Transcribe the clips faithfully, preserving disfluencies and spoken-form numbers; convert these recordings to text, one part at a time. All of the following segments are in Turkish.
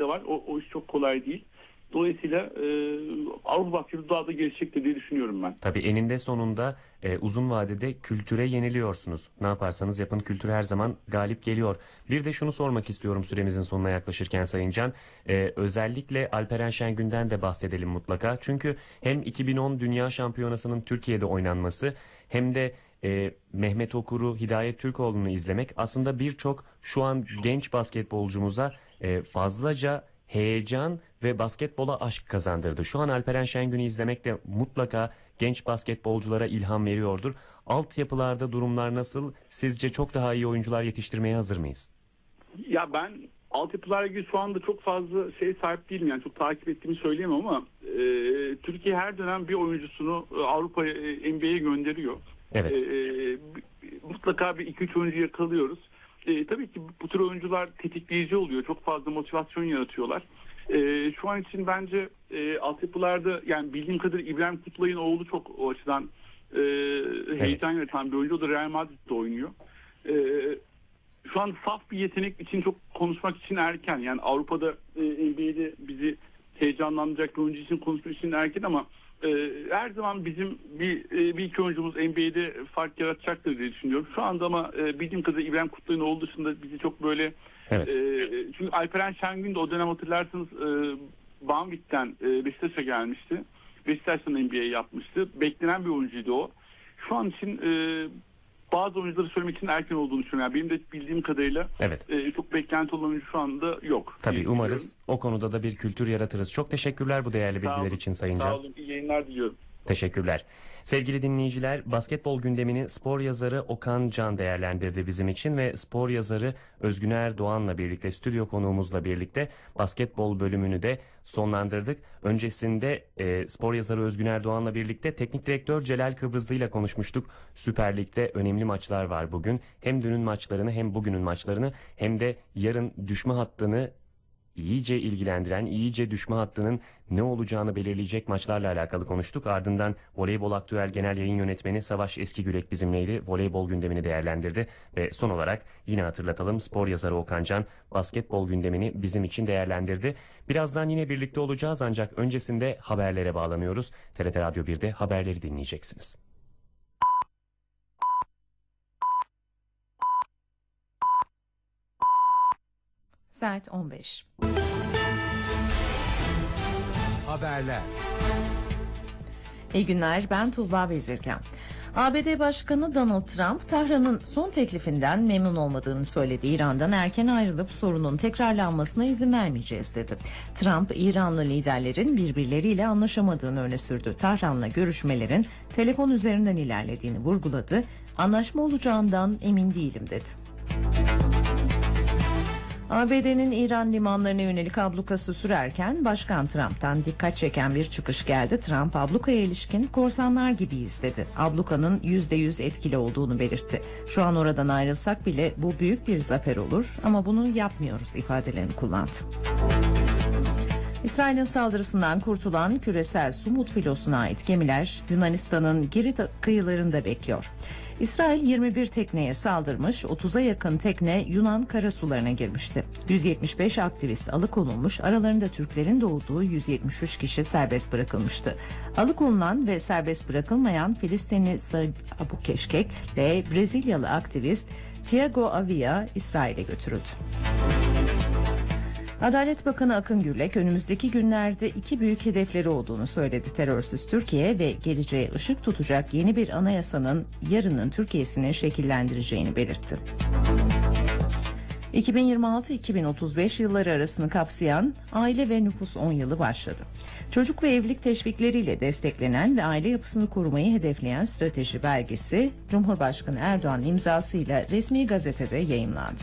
var. O, o iş çok kolay değil. Dolayısıyla e, Avrupa basketbolu daha da gelişecektir diye düşünüyorum ben. Tabii eninde sonunda e, uzun vadede kültüre yeniliyorsunuz. Ne yaparsanız yapın kültür her zaman galip geliyor. Bir de şunu sormak istiyorum süremizin sonuna yaklaşırken Sayın Can. E, özellikle Alperen Şengün'den de bahsedelim mutlaka. Çünkü hem iki bin on Dünya Şampiyonası'nın Türkiye'de oynanması hem de e, Mehmet Okur'u, Hidayet Türkoğlu'nu izlemek aslında birçok şu an genç basketbolcumuza e, fazlaca heyecan ve basketbola aşk kazandırdı. Şu an Alperen Şengün'ü izlemek de mutlaka genç basketbolculara ilham veriyordur. Altyapılarda durumlar nasıl? Sizce çok daha iyi oyuncular yetiştirmeye hazır mıyız? Ya ben altyapılarla ilgili şu anda çok fazla şey sahip değilim. Yani çok takip ettiğimi söyleyemem ama e, Türkiye her dönem bir oyuncusunu Avrupa'ya, N B A'ye gönderiyor. Evet. E, mutlaka bir iki üç oyuncu yakalıyoruz. E, tabii ki bu tür oyuncular tetikleyici oluyor. Çok fazla motivasyon yaratıyorlar. E, şu an için bence e, altyapılarda yani bildiğim kadarıyla İbrahim Kutlay'ın oğlu çok o açıdan e, heyecan evet. yaratan bir oyuncu. O da Real Madrid'de oynuyor. E, şu an saf bir yetenek için çok konuşmak için erken. Yani Avrupa'da e, N B A'de bizi heyecanlandıracak bir oyuncu için konuşmak için erken ama e, her zaman bizim bir, e, bir iki oyuncumuz N B A'de fark yaratacaktır diye düşünüyorum. Şu anda ama e, bildiğim kadarıyla İbrahim Kutlay'ın oğlu dışında bizi çok böyle evet. e, çünkü Alperen Şengün de o dönem hatırlarsanız e, Banvit'ten e, Beşiktaş'a gelmişti. Beşiktaş'tan N B A yapmıştı. Beklenen bir oyuncuydu o. Şu an için e, bazı oyuncuları söylemek için erken olduğunu düşünüyorum. Yani benim de bildiğim kadarıyla evet. e, çok beklenti olan oyuncu şu anda yok. Tabii umarız o konuda da bir kültür yaratırız. Çok teşekkürler bu değerli bilgiler olun, için Sayın Can. Sağ olun, iyi yayınlar diliyorum. Teşekkürler. Sevgili dinleyiciler, basketbol gündemini spor yazarı Okan Can değerlendirdi bizim için ve spor yazarı Özgüner Doğan'la birlikte, stüdyo konuğumuzla birlikte basketbol bölümünü de sonlandırdık. Öncesinde e, spor yazarı Özgüner Doğan'la birlikte teknik direktör Celal Kıbrıslı ile konuşmuştuk. Süper Lig'de önemli maçlar var bugün. Hem dünün maçlarını hem bugünün maçlarını hem de yarın düşme hattını iyice ilgilendiren, iyice düşme hattının ne olacağını belirleyecek maçlarla alakalı konuştuk. Ardından Voleybol Aktüel Genel Yayın Yönetmeni Savaş Eskigürek bizimleydi. Voleybol gündemini değerlendirdi. Ve son olarak yine hatırlatalım, spor yazarı Okan Can basketbol gündemini bizim için değerlendirdi. Birazdan yine birlikte olacağız ancak öncesinde haberlere bağlanıyoruz. T R T Radyo bir'de haberleri dinleyeceksiniz. Saat on beş. Haberler. İyi günler, ben Tuğba Vezirken. A B D Başkanı Donald Trump, Tahran'ın son teklifinden memnun olmadığını söyledi. İran'dan erken ayrılıp sorunun tekrarlanmasına izin vermeyeceğiz dedi. Trump, İranlı liderlerin birbirleriyle anlaşamadığını öne sürdü. Tahran'la görüşmelerin telefon üzerinden ilerlediğini vurguladı. Anlaşma olacağından emin değilim dedi. A B D'nin İran limanlarına yönelik ablukası sürerken Başkan Trump'tan dikkat çeken bir çıkış geldi. Trump, ablukaya ilişkin korsanlar gibiyiz dedi. Ablukanın yüzde yüz etkili olduğunu belirtti. Şu an oradan ayrılsak bile bu büyük bir zafer olur ama bunu yapmıyoruz ifadelerini kullandı. İsrail'in saldırısından kurtulan küresel Sumut filosuna ait gemiler Yunanistan'ın Girit kıyılarında bekliyor. İsrail yirmi bir tekneye saldırmış, otuza yakın tekne Yunan karasularına girmişti. yüz yetmiş beş aktivist alıkonulmuş, aralarında Türklerin de olduğu yüz yetmiş üç kişi serbest bırakılmıştı. Alıkonulan ve serbest bırakılmayan Filistinli Said Abu Keşkek ile Brezilyalı aktivist Tiago Avia İsrail'e götürüldü. Adalet Bakanı Akın Gürlek önümüzdeki günlerde iki büyük hedefleri olduğunu söyledi. Terörsüz Türkiye ve geleceğe ışık tutacak yeni bir anayasanın yarının Türkiye'sini şekillendireceğini belirtti. iki bin yirmi altı iki bin otuz beş yılları arasını kapsayan Aile ve Nüfus on yılı başladı. Çocuk ve evlilik teşvikleriyle desteklenen ve aile yapısını korumayı hedefleyen strateji belgesi Cumhurbaşkanı Erdoğan imzasıyla resmi gazetede yayımlandı.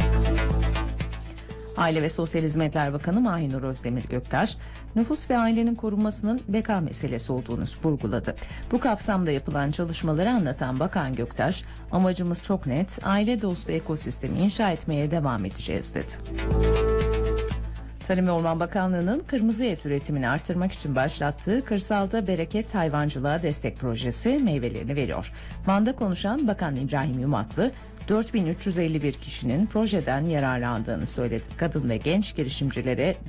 Aile ve Sosyal Hizmetler Bakanı Mahinur Özdemir Göktaş, nüfus ve ailenin korunmasının beka meselesi olduğunu vurguladı. Bu kapsamda yapılan çalışmaları anlatan Bakan Göktaş, amacımız çok net, aile dostu ekosistemi inşa etmeye devam edeceğiz dedi. Tarım ve Orman Bakanlığı'nın kırmızı et üretimini artırmak için başlattığı Kırsalda Bereket Hayvancılığa Destek Projesi meyvelerini veriyor. Van'da konuşan Bakan İbrahim Yumaklı, dört bin üç yüz elli bir kişinin projeden yararlandığını söyledi. Kadın ve genç girişimcilere